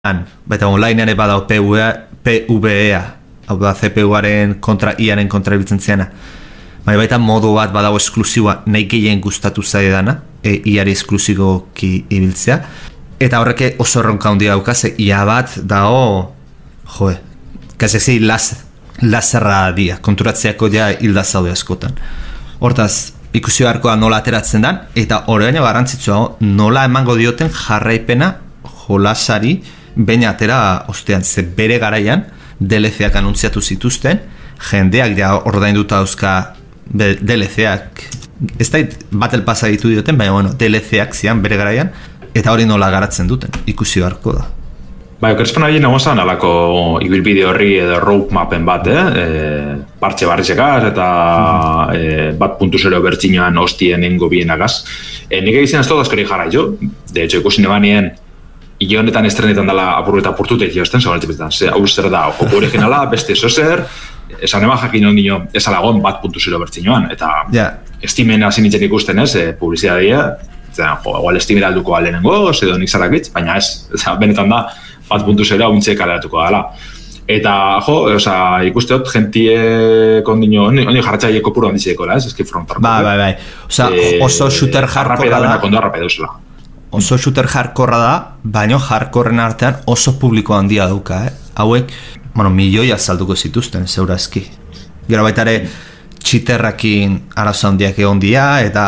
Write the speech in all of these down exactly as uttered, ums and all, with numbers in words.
Baita onlinean ere badao P V E-a, hau da C P U-aren kontra, I-aren kontra ibiltzen ziana. Baina baita modu bat badago esklusiboa nahi gehien gustatu zaidana, e, I-ari esklusiboki ibiltzea. Eta horrek oso erronka handia dauka, ze I A bat dago, joe, kasezi las, laserra dia, konturatzeako ja hilda zaude askotan. Hortaz, ikusi beharko da nola ateratzen dan, eta horrein garrantzitsua nola emango dioten jarraipena jolasari baina atera ostean, ze bere garaian D L C-ak anuntziatu zituzten, jendeak ja ordainduta dauzka D L C-ak, ez da Battle Passa ditu dioten, baina bueno, D L C-ak zian bere garaian, eta hori nola garatzen duten, ikusi beharko da. Bai, okerespan hagi nagozan alako ibilbide horri edo roadmapen bat, eh? E, partxe barrizekaz eta mm. e, bat puntu zero bertxinoan hostien engo bienagaz. E, nik egizien ez dut askari jarra jo, de hecho ikusi nebanien Io honetan estrenetan dela apurru eta apurtute jozten, zabaltze betetan. Ze hau zer da, joko originala, beste zozer, esan ema jakin ondino ez alagon bat puntu zero bertzinoan. Eta yeah. Estimen hasi nintzen ikusten ez, e, publizitatea, jo, igual estimera alduko alenengo, edo nik zarakitz, baina ez, eza, benetan da, bat puntu zero hauntxe kaleratuko dela. Eta, jo, oza, ikusteot, gentie kondino, honi jarratxaile kopuru handitzeko, ez, eski frontarko. Bai, bai, bai. Oza, oso shooter hardcore da. Kondo arrape dauzela. Oso shooter hardcore da, baina hardcoreen artean oso publiko handia duka, eh? Hauek, bueno, milioia salduko zituzten, zeurazki. Gero baita ere, txiterrakin arazo handiak egon dia, eta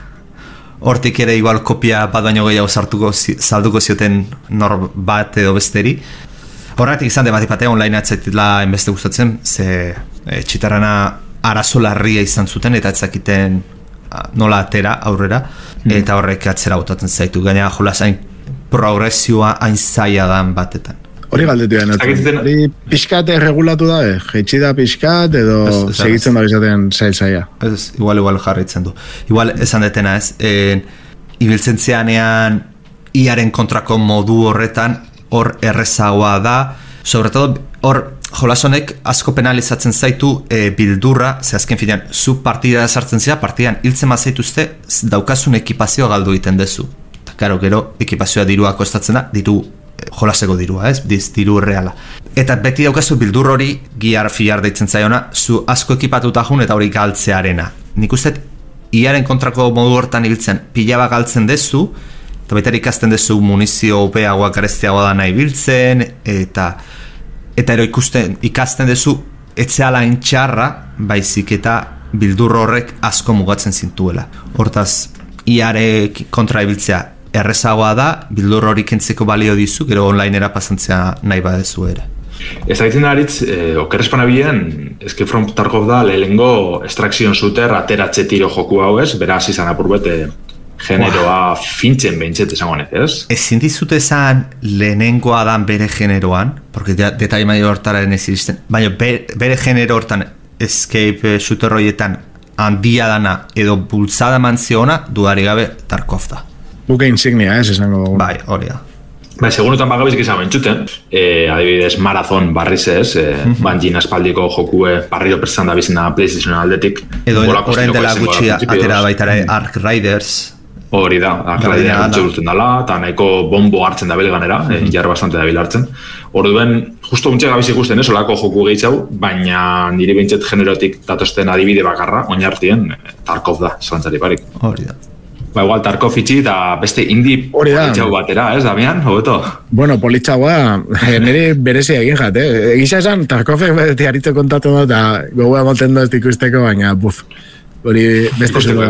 hortik ere igual kopia bat baino gehiago sartuko, salduko zioten nor bat edo besteri. Horretik izan de bat ipate online atzaitila enbeste gustatzen, ze e, txiterrana arazo larria izan zuten, eta etzakiten nola atera aurrera, mm. eta horrek atzera botatzen zaitu. Gaina jolas hain progresioa hain zaila dan batetan. Hori galdetu da, hori pixkat erregulatu da, eh? Jeitsi da pixkat edo es, es, segitzen da bizaten zail zaila. Ez, igual, igual jarritzen du. Igual esan detena ez, en, ibiltzen zeanean I-aren kontrako modu horretan hor errezagoa da, sobre todo hor jolas honek asko penalizatzen zaitu e, bildurra, ze azken finean, zu partida sartzen zira, partidan hiltzen mazaituzte daukazun ekipazioa galdu egiten dezu. Eta karo, gero, ekipazioa dirua kostatzen da, diru e, jolaseko dirua, ez? Diz, diru reala. Eta beti daukazu bildur hori, giar fiar deitzen zaiona, zu asko ekipatuta jun eta hori galtzearena. Nik uste, I-aren kontrako modu hortan hiltzen, pilaba galtzen dezu, eta baita ikasten dezu munizio upeagoa gareztiagoa da nahi biltzen, eta eta ero ikusten, ikasten dezu etzeala intxarra, baizik eta bildur horrek asko mugatzen zintuela. Hortaz, I-are kontra ibiltzea errezagoa da, bildur hori kentzeko balio dizu, gero onlinera pasantzea nahi badezu ere. Ez da ditzen daritz, eh, okerrezpan abien, Escape from Tarkov da, lehengo extraction shooter ateratze tiro joku hau ez, beraz izan apurbete generoa fintzen behintzet esango honez, ez? Ezin dizut esan lehenengoa dan bere generoan, porque ja, detai maio hortaren ez iristen, baina bere, bere genero hortan escape shooter horietan handia dana edo bultzada mantziona, dudari gabe Tarkov da. Buke insignia, ez esango dugu. Bai, hori da. Bai, segunutan bagabizik izan bentsuten, eh, adibidez Marathon barriz ez, eh, mm -hmm. Bungie aspaldiko jokue barrio prestan da bizina PlayStation aldetik. Edo orain dela gutxi atera baitara Ark Riders. Hori da, Ark Riders gutxi urten dela, eta nahiko bombo hartzen da belganera, mm -hmm. eh, jarra bastante da bil hartzen. Orduen, justo untxe gabiz ikusten, ez, olako joku gehitzau, baina nire bintzet generotik datosten adibide bakarra, oinartien, Tarkov da, zalantzari barik. Hori da. Ba, igual Tarkov itxi eta beste indie politxau batera, ez, Damian, hobeto? Bueno, politxaua, nire berezi egin jat, eh? Egisa esan, Tarkovek beti haritze kontatu da, eta gogoa moten dut ikusteko, baina, buf, hori beste zuru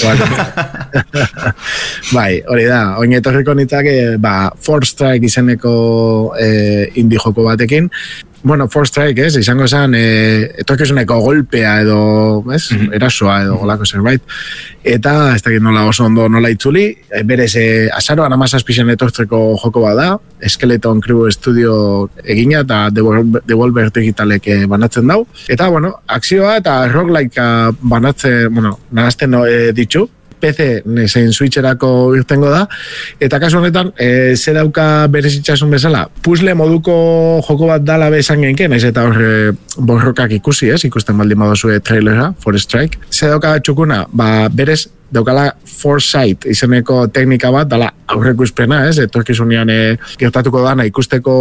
da. Bai, hori da, oin etorriko nitzake, ba, Four Strike izeneko eh, indie joko batekin. Bueno, Four Strike, ez, izango zen, eh, etorkizuneko golpea edo, ez, mm-hmm. erasoa edo golako zerbait. Eta, ez dakit nola oso ondo nola itzuli, berez, eh, azaroan amazazpixen etortzeko joko bada, Skeleton Crew Studio egina eta Devolver Digitalek banatzen dau. Eta, bueno, akzioa eta roguelike banatzen, bueno, nahazten eh, ditu. P C zein Switcherako irtengo da, eta kasu honetan, e, ze dauka berezitzasun bezala, puzzle moduko joko bat dala bezan genke, naiz eta hor borrokak ikusi, ez, ikusten baldin badozue trailera, Forest Strike, ze dauka txukuna, ba, berez, daukala Foresight izeneko teknika bat, dala aurrekuspena, ez, etorkizunean e, gertatuko dana ikusteko